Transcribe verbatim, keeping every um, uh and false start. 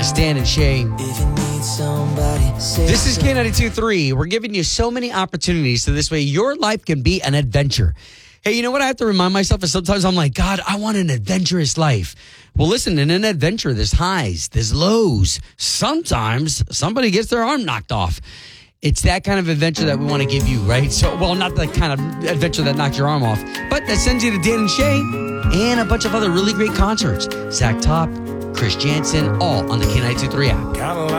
It's Dan and Shay. This is K ninety-two point three. We're giving you so many opportunities so this way your life can be an adventure. Hey, you know what I have to remind myself is sometimes I'm like, God, I want an adventurous life. Well, listen, in an adventure, there's highs, there's lows. Sometimes somebody gets their arm knocked off. It's that kind of adventure that we want to give you, right? So, well, not the kind of adventure that knocks your arm off, but that sends you to Dan and Shay and a bunch of other really great concerts. Zach Top, Chris Jansen, all on the K ninety-two point three app.